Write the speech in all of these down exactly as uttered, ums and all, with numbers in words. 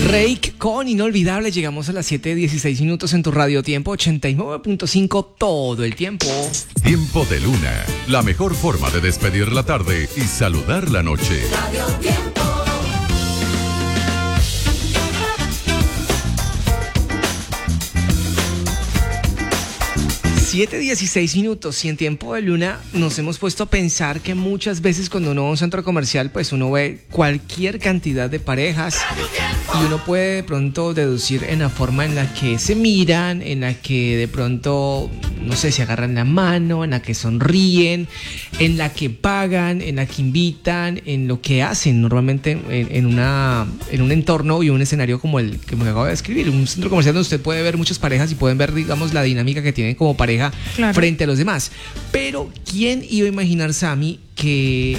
Rake con Inolvidable. Llegamos a las siete dieciséis minutos en tu radio tiempo ochenta y nueve punto cinco todo el tiempo. Tiempo de Luna, la mejor forma de despedir la tarde y saludar la noche. Radio Tiempo. siete dieciséis minutos y en Tiempo de Luna nos hemos puesto a pensar que muchas veces cuando uno va a un centro comercial pues uno ve cualquier cantidad de parejas y uno puede de pronto deducir en la forma en la que se miran, en la que de pronto, no sé, se agarran la mano, en la que sonríen, en la que pagan, en la que invitan, en lo que hacen normalmente en, en, una, en un entorno y un escenario como el que me acabo de describir, un centro comercial donde usted puede ver muchas parejas y pueden ver, digamos, la dinámica que tienen como pareja. Claro. Frente a los demás. Pero ¿quién iba a imaginar, Sammy, que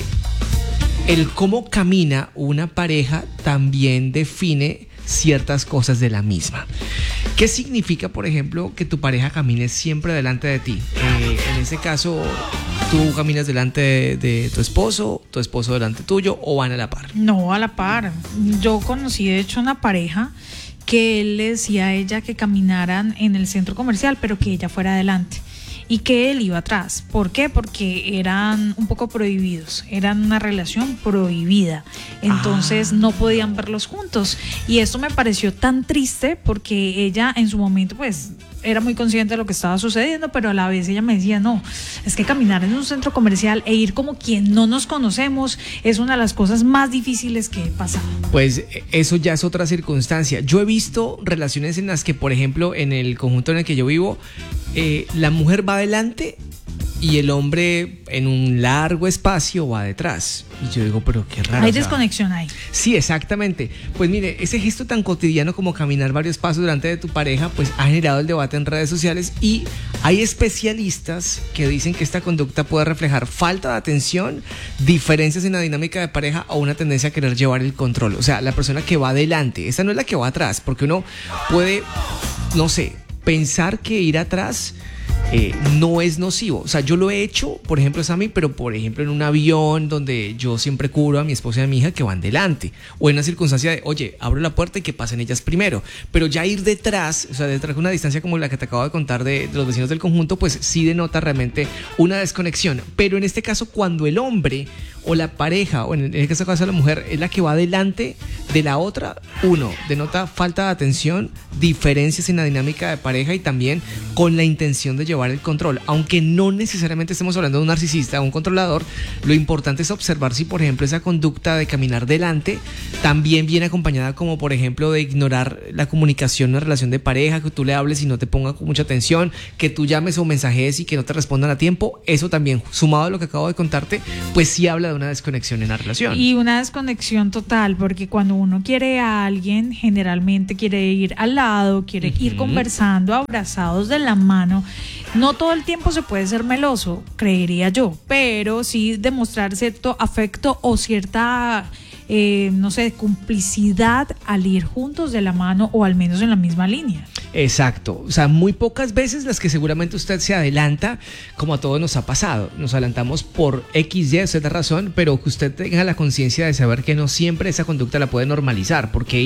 el cómo camina una pareja también define ciertas cosas de la misma? ¿Qué significa, por ejemplo, que tu pareja camine siempre delante de ti? Eh, en ese caso, ¿tú caminas delante de, de tu esposo, tu esposo delante tuyo o van a la par? No, a la par. Yo conocí, de hecho, una pareja que él le decía a ella que caminaran en el centro comercial, pero que ella fuera adelante y que él iba atrás. ¿Por qué? Porque eran un poco prohibidos, eran una relación prohibida, entonces ah. no podían verlos juntos, y esto me pareció tan triste porque ella en su momento pues era muy consciente de lo que estaba sucediendo, pero a la vez ella me decía, no, es que caminar en un centro comercial e ir como quien no nos conocemos es una de las cosas más difíciles que he pasado. Pues eso ya es otra circunstancia. Yo he visto relaciones en las que, por ejemplo, en el conjunto en el que yo vivo, eh, la mujer va adelante y el hombre en un largo espacio va detrás. Y yo digo, pero qué raro. Hay desconexión ahí. Sí, exactamente. Pues mire, ese gesto tan cotidiano como caminar varios pasos delante de tu pareja, pues ha generado el debate en redes sociales, y hay especialistas que dicen que esta conducta puede reflejar falta de atención, diferencias en la dinámica de pareja o una tendencia a querer llevar el control. O sea, la persona que va adelante, esa no es la que va atrás, porque uno puede, no sé, pensar que ir atrás Eh, no es nocivo. O sea, yo lo he hecho, por ejemplo, Sammy, pero por ejemplo en un avión donde yo siempre cubro a mi esposa y a mi hija que van delante, o en una circunstancia de, oye, abro la puerta y que pasen ellas primero, pero ya ir detrás, o sea, detrás de una distancia como la que te acabo de contar de, de los vecinos del conjunto, pues sí denota realmente una desconexión. Pero en este caso, cuando el hombre o la pareja, o en este caso la mujer, es la que va delante de la otra, uno, denota falta de atención, diferencias en la dinámica de pareja y también con la intención de llevar el control. Aunque no necesariamente estemos hablando de un narcisista o un controlador, lo importante es observar si, por ejemplo, esa conducta de caminar delante también viene acompañada, como por ejemplo, de ignorar la comunicación en una relación de pareja, que tú le hables y no te ponga con mucha atención, que tú llames o mensajes y que no te respondan a tiempo. Eso también, sumado a lo que acabo de contarte, pues sí habla de una desconexión en la relación. Y una desconexión total, porque cuando uno quiere a alguien, generalmente quiere ir al lado, quiere uh-huh. ir conversando, abrazados de la mano. No todo el tiempo se puede ser meloso, creería yo, pero sí demostrar cierto afecto o cierta, eh, no sé, complicidad al ir juntos de la mano o al menos en la misma línea. Exacto, o sea, muy pocas veces las que seguramente usted se adelanta, como a todos nos ha pasado, nos adelantamos por X, Y, Z razón, pero que usted tenga la conciencia de saber que no siempre esa conducta la puede normalizar, porque